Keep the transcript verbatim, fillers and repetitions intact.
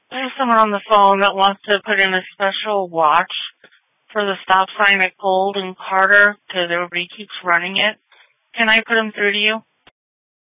There's someone on the phone that wants to put in a special watch for the stop sign at Gold and Carter because everybody keeps running it. Can I put him through to you?